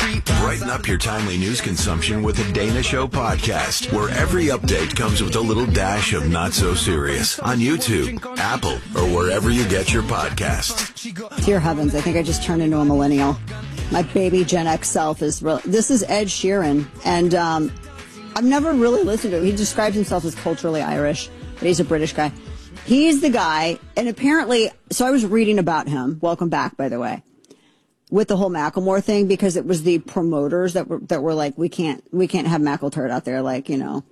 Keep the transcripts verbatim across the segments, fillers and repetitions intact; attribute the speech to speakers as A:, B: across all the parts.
A: street.
B: Brighten up your timely news consumption with the Dana Show podcast, where every update comes with a little dash of not so serious on YouTube, Apple, or wherever you get your podcasts.
C: Dear heavens, I think I just turned into a millennial. My baby Gen X self is really... This is Ed Sheeran, and um, I've never really listened to him. He describes himself as culturally Irish, but he's a British guy. He's the guy, and apparently... So I was reading about him. Welcome back, by the way. With the whole Macklemore thing, because it was the promoters that were that were like, we can't we can't have Mackleturd out there, like, you know.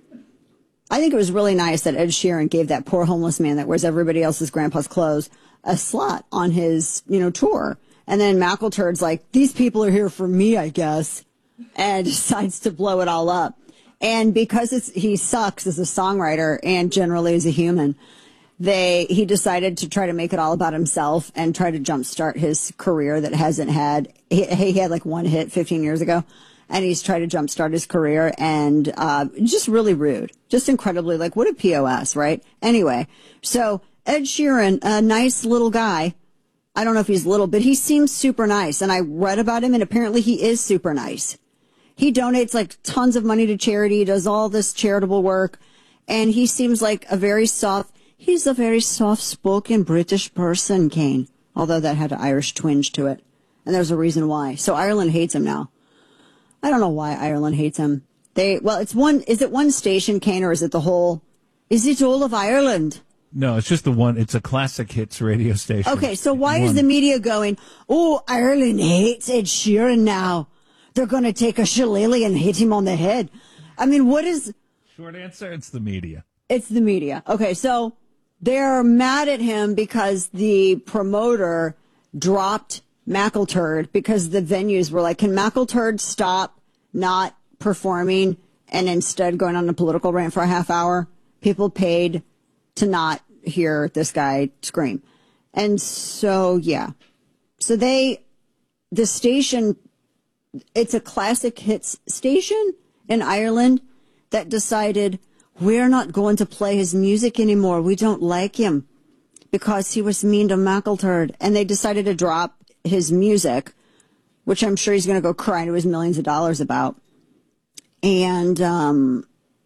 C: I think it was really nice that Ed Sheeran gave that poor homeless man that wears everybody else's grandpa's clothes a slot on his, you know, tour. And then Mackleturd's like, these people are here for me, I guess, and decides to blow it all up. And because it's he sucks as a songwriter and generally as a human, They he decided to try to make it all about himself and try to jumpstart his career that hasn't had. He, he had like one hit fifteen years ago, and he's tried to jumpstart his career, and uh, just really rude, just incredibly like what a P O S, right? Anyway, so Ed Sheeran, a nice little guy. I don't know if he's little, but he seems super nice, and I read about him, and apparently he is super nice. He donates like tons of money to charity, does all this charitable work, and he seems like a very soft. He's a very soft-spoken British person, Kane, although that had an Irish twinge to it. And there's a reason why. So Ireland hates him now. I don't know why Ireland hates him. They, well, it's one, is it one station, Kane, or is it the whole, is it all of Ireland?
D: No, it's just the one, it's a classic hits radio station.
C: Okay, so why
D: one.
C: is the media going, oh, Ireland hates Ed Sheeran now. They're going to take a shillelagh and hit him on the head. I mean, what is...
D: Short answer, it's the media.
C: It's the media. Okay, so... They're mad at him because the promoter dropped Mackleturd because the venues were like, can Mackleturd stop not performing and instead going on a political rant for a half hour? People paid to not hear this guy scream. And so, yeah. So they, the station, it's a classic hits station in Ireland that decided... We're not going to play his music anymore. We don't like him because he was mean to Mackleturd. And they decided to drop his music, which I'm sure he's going to go cry into his millions of dollars about. And um,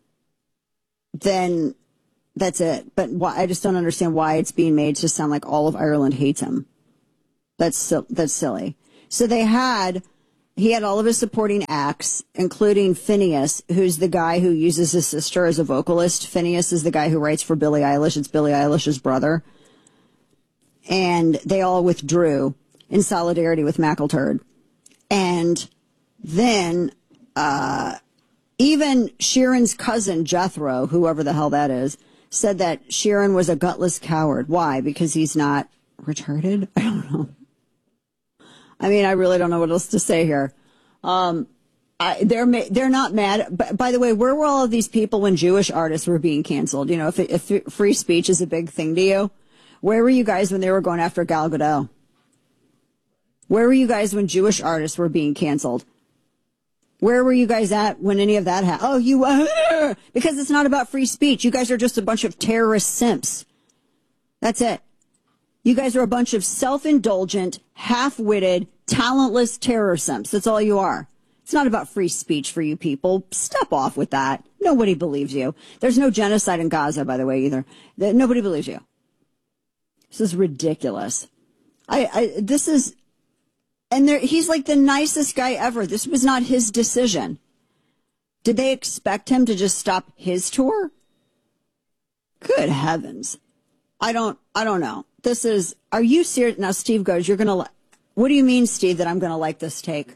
C: then that's it. But why, I just don't understand why it's being made to sound like all of Ireland hates him. That's that's silly. So they had... He had all of his supporting acts, including Phineas, who's the guy who uses his sister as a vocalist. Phineas is the guy who writes for Billie Eilish. It's Billie Eilish's brother. And they all withdrew in solidarity with Mackleturd. And then uh, even Sheeran's cousin, Jethro, whoever the hell that is, said that Sheeran was a gutless coward. Why? Because he's not retarded? I don't know. I mean, I really don't know what else to say here. Um, I, they're they're not mad. But by the way, where were all of these people when Jewish artists were being canceled? You know, if, if free speech is a big thing to you, where were you guys when they were going after Gal Gadot? Where were you guys when Jewish artists were being canceled? Where were you guys at when any of that happened? Oh, you uh, because it's not about free speech. You guys are just a bunch of terrorist simps. That's it. You guys are a bunch of self-indulgent, half-witted, talentless terror simps. That's all you are. It's not about free speech for you people. Step off with that. Nobody believes you. There's no genocide in Gaza, by the way, either. Nobody believes you. This is ridiculous. I, I this is, and there, he's like the nicest guy ever. This was not his decision. Did they expect him to just stop his tour? Good heavens. I don't, I don't know. This is, are you serious? Now, Steve goes, you're going to, li- what do you mean, Steve, that I'm going to like this take?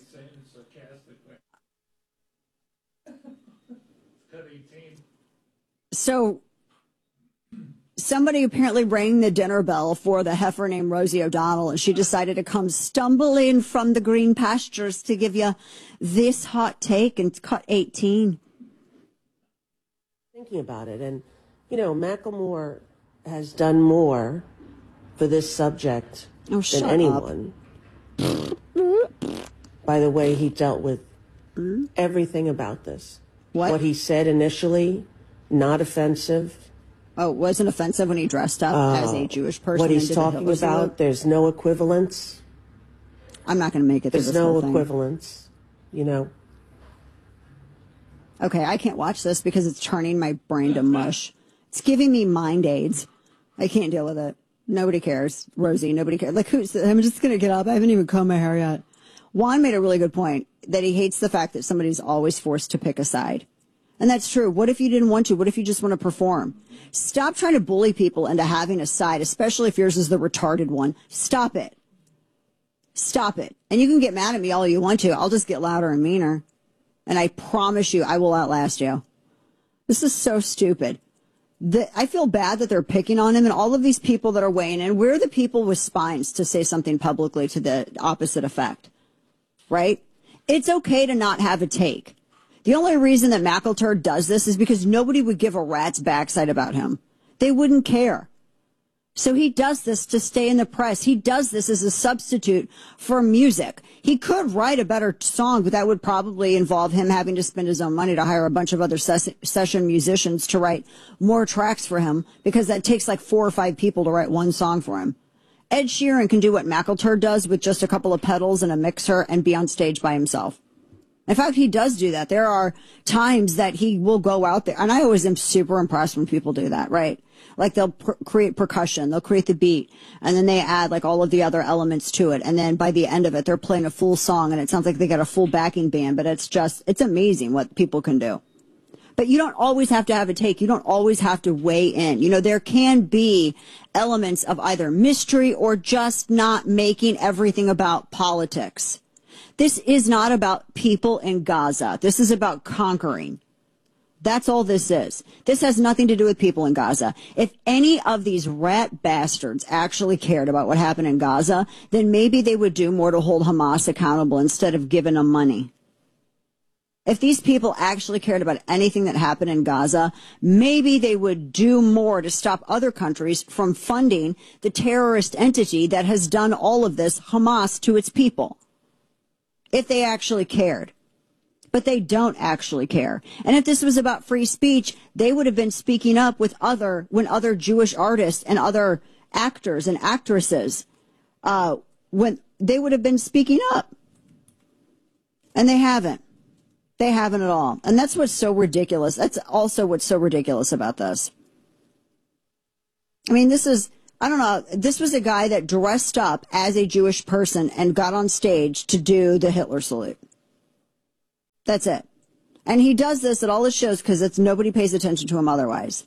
C: So, somebody apparently rang the dinner bell for the heifer named Rosie O'Donnell, and she decided to come stumbling from the green pastures to give you this hot take and cut eighteen.
E: Thinking about it, and, you know, Macklemore has done more for this subject
C: oh,
E: than anyone. By the way, he dealt with mm-hmm. everything about this.
C: What?
E: What he said initially, not offensive.
C: Oh, it wasn't offensive when he dressed up uh, as a Jewish person.
E: What he's talking about, there's no equivalence.
C: I'm not going to make it.
E: There's no equivalence. you know.
C: Okay, I can't watch this because it's turning my brain to mush. It's giving me mind aids. I can't deal with it. Nobody cares. Rosie, nobody cares. Like, who's, I'm just going to get up. I haven't even combed my hair yet. Juan made a really good point that he hates the fact that somebody's always forced to pick a side. And that's true. What if you didn't want to? What if you just want to perform? Stop trying to bully people into having a side, especially if yours is the retarded one. Stop it. Stop it. And you can get mad at me all you want to. I'll just get louder and meaner. And I promise you, I will outlast you. This is so stupid. The, I feel bad that they're picking on him, and all of these people that are weighing in, we're the people with spines to say something publicly to the opposite effect. Right? It's okay to not have a take. The only reason that McIlturd does this is because nobody would give a rat's backside about him. They wouldn't care. So he does this to stay in the press. He does this as a substitute for music. He could write a better song, but that would probably involve him having to spend his own money to hire a bunch of other ses- session musicians to write more tracks for him, because that takes like four or five people to write one song for him. Ed Sheeran can do what McIlturd does with just a couple of pedals and a mixer and be on stage by himself. In fact, he does do that. There are times that he will go out there, and I always am super impressed when people do that, right? Like they'll pr- create percussion, they'll create the beat, and then they add like all of the other elements to it. And then by the end of it, they're playing a full song, and it sounds like they got a full backing band, but it's just, it's amazing what people can do. But you don't always have to have a take. You don't always have to weigh in. You know, there can be elements of either mystery or just not making everything about politics. This is not about people in Gaza. This is about conquering. That's all this is. This has nothing to do with people in Gaza. If any of these rat bastards actually cared about what happened in Gaza, then maybe they would do more to hold Hamas accountable instead of giving them money. If these people actually cared about anything that happened in Gaza, maybe they would do more to stop other countries from funding the terrorist entity that has done all of this, Hamas, to its people. If they actually cared. But they don't actually care. And if this was about free speech, they would have been speaking up with other, when other Jewish artists and other actors and actresses, uh, when they would have been speaking up. And they haven't. They haven't at all. And that's what's so ridiculous. That's also what's so ridiculous about this. I mean, this is, I don't know, this was a guy that dressed up as a Jewish person and got on stage to do the Hitler salute. That's it. And he does this at all his shows because it's nobody pays attention to him otherwise.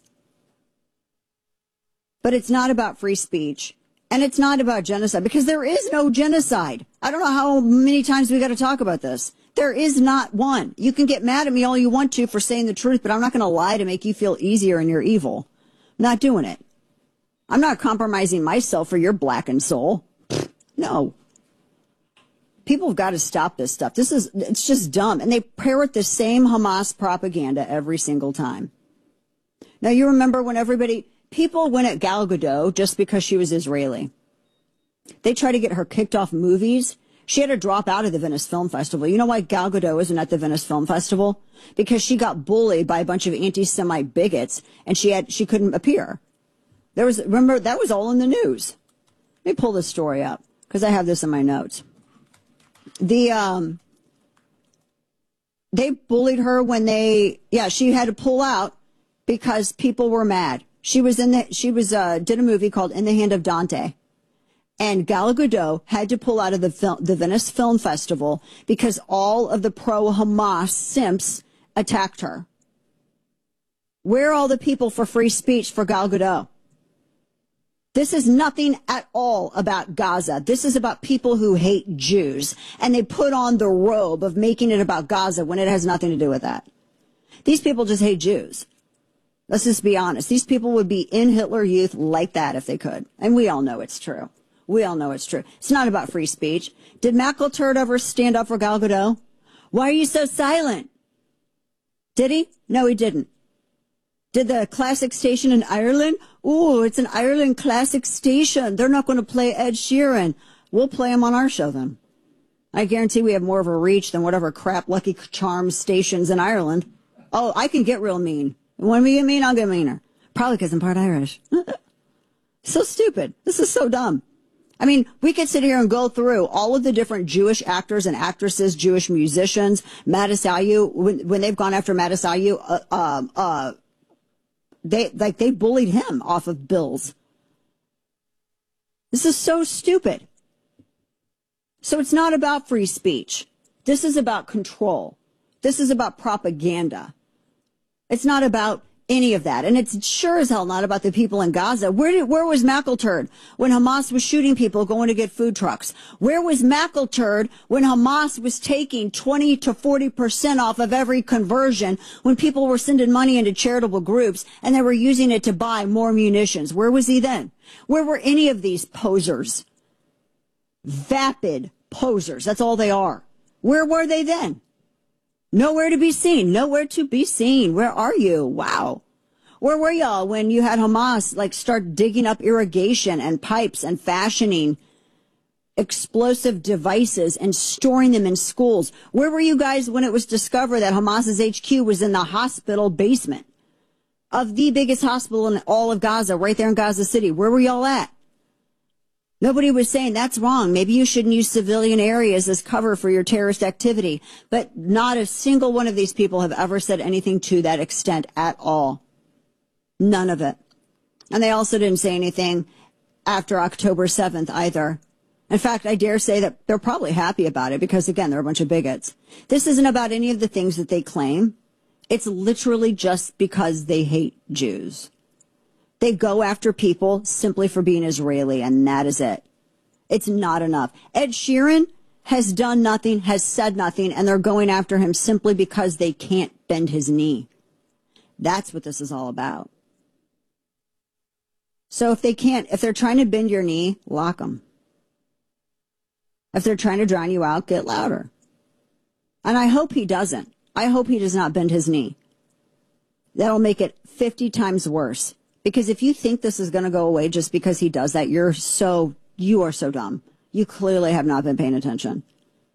C: But it's not about free speech. And it's not about genocide, because there is no genocide. I don't know how many times we got to talk about this. There is not one. You can get mad at me all you want to for saying the truth, but I'm not going to lie to make you feel easier in your evil. I'm not doing it. I'm not compromising myself for your blackened soul. No. People have got to stop this stuff. This is, it's just dumb. And they parrot the same Hamas propaganda every single time. Now, you remember when everybody, people went at Gal Gadot just because she was Israeli. They tried to get her kicked off movies. She had to drop out of the Venice Film Festival. You know why Gal Gadot isn't at the Venice Film Festival? Because she got bullied by a bunch of anti-Semite bigots, and she had, she couldn't appear. There was, remember, that was all in the news. Let me pull this story up, because I have this in my notes. The, um, they bullied her when they, yeah, she had to pull out because people were mad. She was in the, she was, uh, did a movie called In the Hand of Dante. And Gal Gadot had to pull out of the film, the Venice Film Festival because all of the pro-Hamas simps attacked her. Where are all the people for free speech for Gal Gadot? This is nothing at all about Gaza. This is about people who hate Jews. And they put on the robe of making it about Gaza when it has nothing to do with that. These people just hate Jews. Let's just be honest. These people would be in Hitler Youth like that if they could. And we all know it's true. We all know it's true. It's not about free speech. Did McIlturd ever stand up for Gal Gadot? Why are you so silent? Did he? No, he didn't. Did the classic station in Ireland? Ooh, it's an Ireland classic station. They're not going to play Ed Sheeran. We'll play him on our show then. I guarantee we have more of a reach than whatever crap Lucky Charms stations in Ireland. Oh, I can get real mean. When we get mean, I'll get meaner. Probably because I'm part Irish. So stupid. This is so dumb. I mean, we could sit here and go through all of the different Jewish actors and actresses, Jewish musicians, Matasayu, when, when they've gone after Matasayu, uh, uh, uh, they, like, they bullied him off of bills. This is so stupid. So it's not about free speech. This is about control. This is about propaganda. It's not about any of that. And it's sure as hell not about the people in Gaza. Where did, where was McAlturd when Hamas was shooting people going to get food trucks? Where was McAlturd when Hamas was taking twenty to forty percent off of every conversion, when people were sending money into charitable groups and they were using it to buy more munitions? Where was he then? Where were any of these posers? Vapid posers. That's all they are. Where were they then? Nowhere to be seen. Nowhere to be seen. Where are you? Wow. Where were y'all when you had Hamas like start digging up irrigation and pipes and fashioning explosive devices and storing them in schools? Where were you guys when it was discovered that Hamas's H Q was in the hospital basement of the biggest hospital in all of Gaza, right there in Gaza City? Where were y'all at? Nobody was saying that's wrong. Maybe you shouldn't use civilian areas as cover for your terrorist activity. But not a single one of these people have ever said anything to that extent at all. None of it. And they also didn't say anything after October seventh either. In fact, I dare say that they're probably happy about it because, again, they're a bunch of bigots. This isn't about any of the things that they claim. It's literally just because they hate Jews. They go after people simply for being Israeli, and that is it. It's not enough. Ed Sheeran has done nothing, has said nothing, and they're going after him simply because they can't bend his knee. That's what this is all about. So if they can't, if they're trying to bend your knee, lock them. If they're trying to drown you out, get louder. And I hope he doesn't. I hope he does not bend his knee. That'll make it fifty times worse. Because if you think this is going to go away just because he does that, you're so, you are so dumb. You clearly have not been paying attention.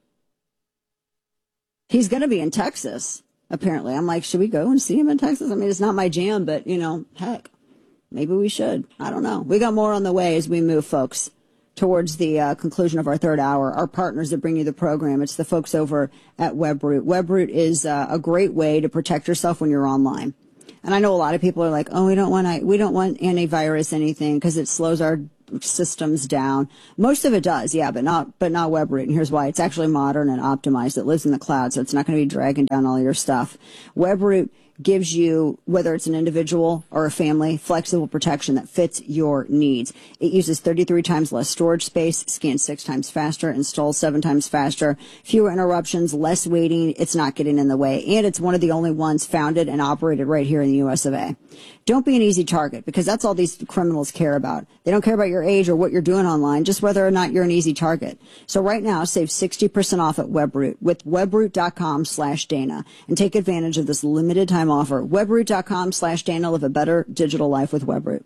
C: He's going to be in Texas, apparently. I'm like, should we go and see him in Texas? I mean, it's not my jam, but, you know, heck, maybe we should. I don't know. We got more on the way as we move, folks, towards the uh, conclusion of our third hour. Our partners that bring you the program, it's the folks over at Webroot. Webroot is uh, a great way to protect yourself when you're online. And I know a lot of people are like, oh, we don't want we don't want antivirus anything because it slows our systems down. Most of it does, yeah, but not but not Webroot. And here's why. It's actually modern and optimized. It lives in the cloud, so it's not going to be dragging down all your stuff. Webroot gives you, whether it's an individual or a family, flexible protection that fits your needs. It uses thirty-three times less storage space, scans six times faster, installs seven times faster, fewer interruptions, less waiting. It's not getting in the way. And it's one of the only ones founded and operated right here in the U S of A. Don't be an easy target, because that's all these criminals care about. They don't care about your age or what you're doing online, just whether or not you're an easy target. So right now, save sixty percent off at Webroot with webroot.com slash Dana and take advantage of this limited time offer. Webroot.com slash Dana. Live a better digital life with Webroot.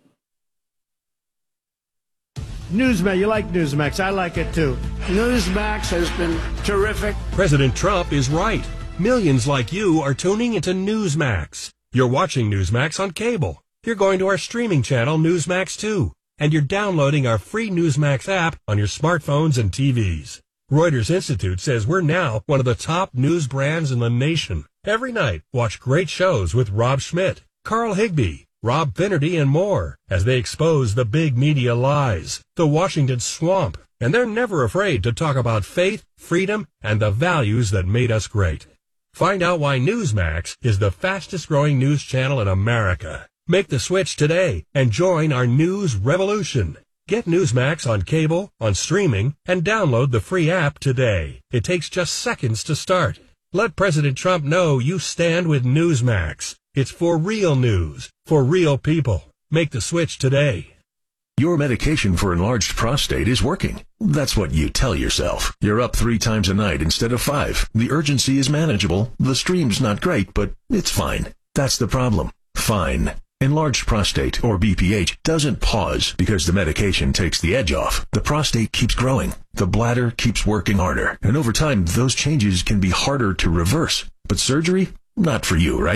A: Newsmax, you like Newsmax. I like it too. Newsmax has been terrific.
F: President Trump is right. Millions like you are tuning into Newsmax. You're watching Newsmax on cable. You're going to our streaming channel, Newsmax two. And you're downloading our free Newsmax app on your smartphones and T Vs. Reuters Institute says we're now one of the top news brands in the nation. Every night, watch great shows with Rob Schmidt, Carl Higbie, Rob Finnerty, and more as they expose the big media lies, the Washington swamp, and they're never afraid to talk about faith, freedom, and the values that made us great. Find out why Newsmax is the fastest growing news channel in America. Make the switch today and join our news revolution. Get Newsmax on cable, on streaming, and download the free app today. It takes just seconds to start. Let President Trump know you stand with Newsmax. It's for real news, for real people. Make the switch today.
B: Your medication for enlarged prostate is working. That's what you tell yourself. You're up three times a night instead of five. The urgency is manageable. The stream's not great, but it's fine. That's the problem. Fine. Enlarged prostate, or B P H, doesn't pause because the medication takes the edge off. The prostate keeps growing. The bladder keeps working harder. And over time, those changes can be harder to reverse. But surgery? Not for you, right?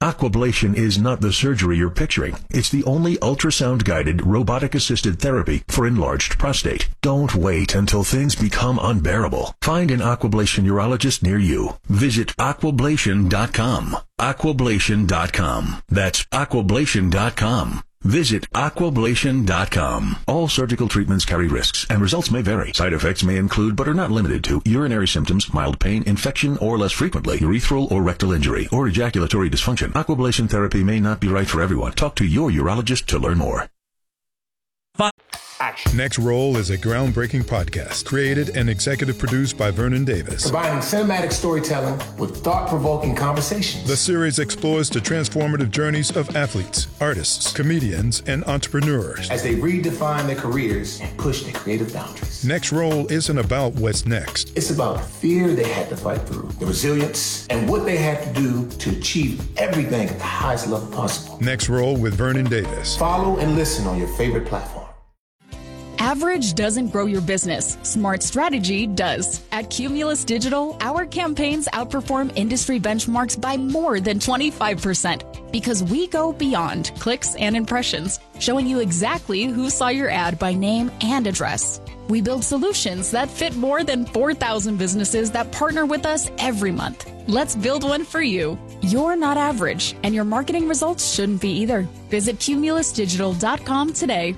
B: Aquablation is not the surgery you're picturing. It's the only ultrasound-guided, robotic-assisted therapy for enlarged prostate. Don't wait until things become unbearable. Find an Aquablation urologist near you. Visit aquablation dot com. aquablation dot com. That's aquablation dot com. Visit aquablation dot com. All surgical treatments carry risks, and results may vary. Side effects may include, but are not limited to, urinary symptoms, mild pain, infection, or less frequently, urethral or rectal injury, or ejaculatory dysfunction. Aquablation therapy may not be right for everyone. Talk to your urologist to learn more.
G: Action. Next Roll is a groundbreaking podcast created and executive produced by Vernon Davis.
H: Combining cinematic storytelling with thought-provoking conversations.
G: The series explores the transformative journeys of athletes, artists, comedians, and entrepreneurs
H: as they redefine their careers and push their creative boundaries.
G: Next Roll isn't about what's next.
H: It's about the fear they had to fight through, the resilience, and what they had to do to achieve everything at the highest level possible.
G: Next Roll with Vernon Davis.
H: Follow and listen on your favorite platform.
I: Average doesn't grow your business. Smart strategy does. At Cumulus Digital, our campaigns outperform industry benchmarks by more than twenty-five percent because we go beyond clicks and impressions, showing you exactly who saw your ad by name and address. We build solutions that fit more than four thousand businesses that partner with us every month. Let's build one for you. You're not average, and your marketing results shouldn't be either. Visit cumulus digital dot com today.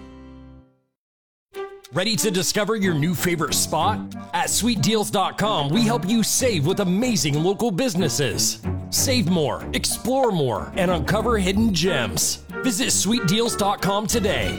J: Ready to discover your new favorite spot? At sweet deals dot com, we help you save with amazing local businesses. Save more, explore more, and uncover hidden gems. Visit sweet deals dot com today.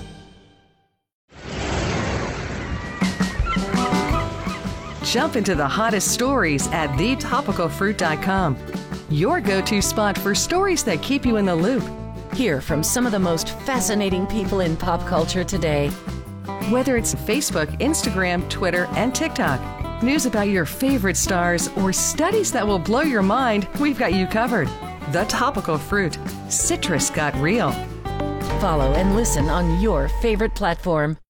K: Jump into the hottest stories at the topical fruit dot com. Your go-to spot for stories that keep you in the loop.
L: Hear from some of the most fascinating people in pop culture today.
K: Whether it's Facebook, Instagram, Twitter, and TikTok, news about your favorite stars, or studies that will blow your mind, we've got you covered. The Topical Fruit. Citrus got real.
L: Follow and listen on your favorite platform.